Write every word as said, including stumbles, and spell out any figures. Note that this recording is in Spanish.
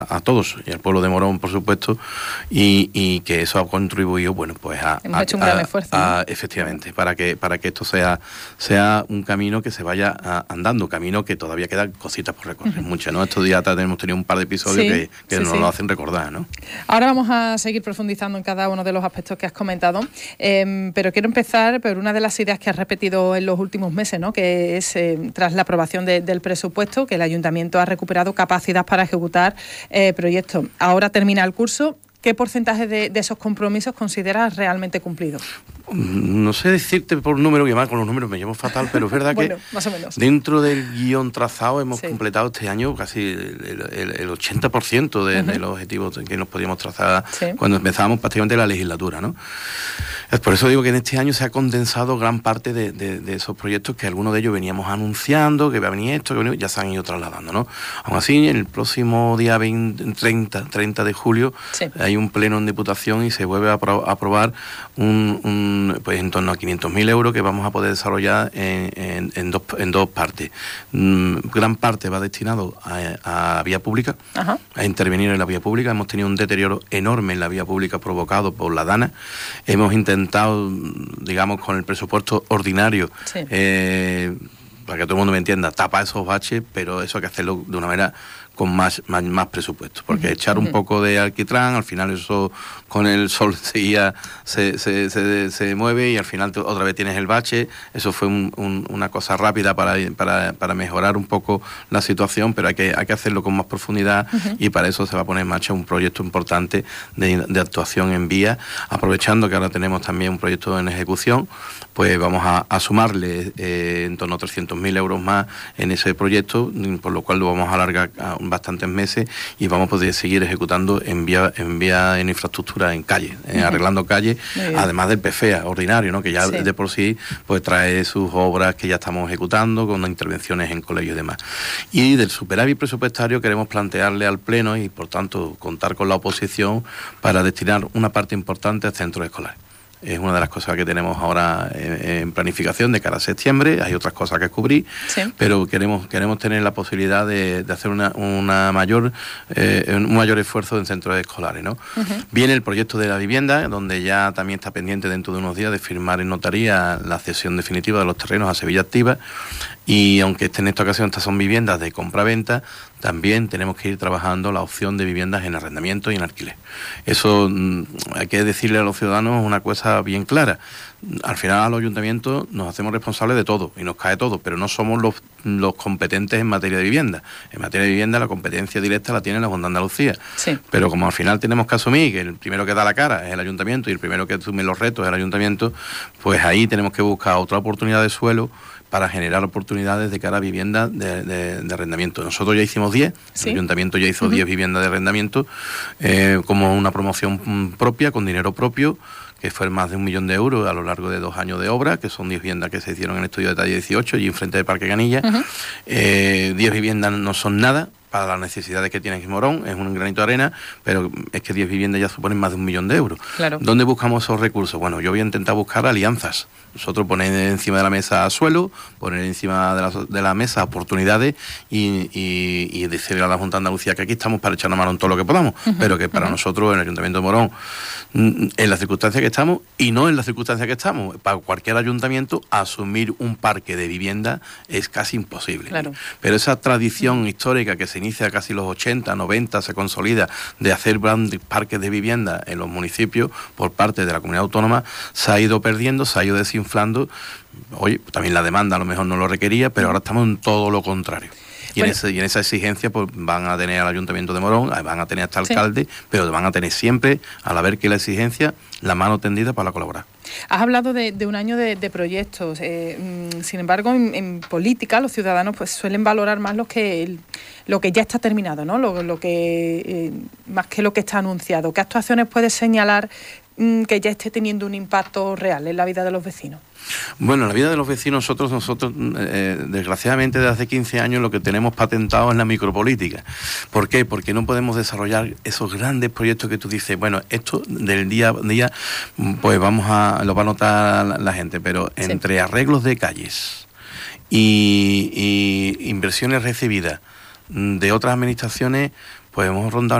a todos y al pueblo de Morón, por supuesto, y, y que eso ha contribuido, bueno, pues a... Hemos a, hecho un gran a, esfuerzo, a, ¿no? efectivamente, para que para que esto sea sea un camino que se vaya a, andando, camino que todavía quedan cositas por recorrer, uh-huh. muchas, ¿no? Estos días hemos tenido un par de episodios sí, que, que sí, nos sí. lo hacen recordar, ¿no? Ahora vamos a seguir profundizando en cada uno de los aspectos que has comentado, eh, pero quiero empezar por una de las ideas que has repetido en los últimos meses, ¿no? Que es, eh, tras la aprobación de, del presupuesto, que el Ayuntamiento ha recuperado capacidad para ejecutar eh, proyectos. Ahora termina el curso. ¿Qué porcentaje de, de esos compromisos consideras realmente cumplidos? No sé decirte por número, que más con los números me llevo fatal, pero es verdad bueno, que más o menos. Dentro del guión trazado hemos sí. completado este año casi el, el, el ochenta por ciento de, uh-huh. de los objetivos que nos podíamos trazar sí. cuando empezábamos prácticamente la legislatura, ¿no? Es por eso digo que en este año se ha condensado gran parte de, de, de esos proyectos que algunos de ellos veníamos anunciando, que va a venir esto, que venir, ya se han ido trasladando, ¿no? Aún así, el próximo día veinte, treinta de julio sí. hay un pleno en Diputación y se vuelve a aprobar un, un pues en torno a quinientos mil euros que vamos a poder desarrollar en, en, en, dos, en dos partes. Mm, gran parte va destinado a, a vía pública, Ajá. a intervenir en la vía pública. Hemos tenido un deterioro enorme en la vía pública provocado por la DANA. Hemos intentado, digamos, con el presupuesto ordinario, sí. eh, para que todo el mundo me entienda, tapar esos baches, pero eso hay que hacerlo de una manera con más, más, más presupuesto, porque uh-huh. echar un uh-huh. poco de alquitrán, al final eso con el sol seguía, se, se, se, se mueve y al final otra vez tienes el bache. Eso fue un, un, una cosa rápida para, para, para mejorar un poco la situación, pero hay que, hay que hacerlo con más profundidad uh-huh. y para eso se va a poner en marcha un proyecto importante de, de actuación en vía, aprovechando que ahora tenemos también un proyecto en ejecución, pues vamos a, a sumarle eh, en torno a trescientos mil euros más en ese proyecto, por lo cual lo vamos a alargar a bastantes meses y vamos a poder seguir ejecutando en vía en vía en infraestructura en calle, eh, uh-huh. arreglando calles, además del P F E A ordinario, ¿no? Que ya sí. de por sí pues trae sus obras que ya estamos ejecutando con intervenciones en colegios y demás. Y del superávit presupuestario queremos plantearle al Pleno y por tanto contar con la oposición para destinar una parte importante a centros escolares. Es una de las cosas que tenemos ahora en planificación de cara a septiembre. Hay otras cosas que cubrir, sí. pero queremos queremos tener la posibilidad de, de hacer una, una mayor eh, un mayor esfuerzo en centros escolares, ¿no? Uh-huh. Viene el proyecto de la vivienda, donde ya también está pendiente dentro de unos días de firmar en notaría la cesión definitiva de los terrenos a Sevilla Activa. Y aunque en esta ocasión estas son viviendas de compra-venta, también tenemos que ir trabajando la opción de viviendas en arrendamiento y en alquiler. Eso mmm, hay que decirle a los ciudadanos una cosa bien clara. Al final a los ayuntamientos nos hacemos responsables de todo y nos cae todo, pero no somos los, los competentes en materia de vivienda. En materia de vivienda la competencia directa la tiene la Junta de Andalucía. Sí. Pero como al final tenemos que asumir que el primero que da la cara es el ayuntamiento y el primero que asume los retos es el ayuntamiento, pues ahí tenemos que buscar otra oportunidad de suelo para generar oportunidades de cara a viviendas de, de, de arrendamiento. Nosotros ya hicimos diez, ¿sí? El ayuntamiento ya hizo uh-huh. diez viviendas de arrendamiento eh, como una promoción propia, con dinero propio, que fue más de un millón de euros a lo largo de dos años de obra, que son diez viviendas que se hicieron en el estudio de detalle dieciocho y enfrente de Parque Canilla. Uh-huh. eh, diez viviendas no son nada para las necesidades que tiene Morón, es un granito de arena, pero es que diez viviendas ya suponen más de un millón de euros. Claro. ¿Dónde buscamos esos recursos? Bueno, yo voy a intentar buscar alianzas. Nosotros poner encima de la mesa suelo, poner encima de la, de la mesa oportunidades y, y, y decirle a la Junta de Andalucía que aquí estamos para echar una mano en todo lo que podamos, uh-huh. pero que para uh-huh. nosotros, en el Ayuntamiento de Morón, en las circunstancias que estamos y no en las circunstancias que estamos, para cualquier ayuntamiento asumir un parque de vivienda es casi imposible. Claro. Pero esa tradición uh-huh. histórica que se inicia casi los ochenta, noventa, se consolida de hacer grandes parques de vivienda en los municipios por parte de la comunidad autónoma, se ha ido perdiendo, se ha ido desinflando. Oye, también la demanda a lo mejor no lo requería, pero ahora estamos en todo lo contrario. Y, bueno, en ese, y en esa exigencia pues van a tener al Ayuntamiento de Morón, van a tener hasta alcalde, sí. pero van a tener siempre, al haber que la exigencia, la mano tendida para colaborar. Has hablado de, de un año de, de proyectos. Eh, sin embargo, en, en política los ciudadanos pues suelen valorar más lo que el, lo que ya está terminado, ¿no? Lo, lo que eh, más que lo que está anunciado. ¿Qué actuaciones puedes señalar mm, que ya esté teniendo un impacto real en la vida de los vecinos? Bueno, la vida de los vecinos, nosotros, nosotros eh, desgraciadamente desde hace quince años lo que tenemos patentado es la micropolítica. ¿Por qué? Porque no podemos desarrollar esos grandes proyectos que tú dices, bueno, esto del día a día, pues vamos a, lo va a notar la, la gente, pero sí. entre arreglos de calles y, y inversiones recibidas de otras administraciones, pues hemos rondado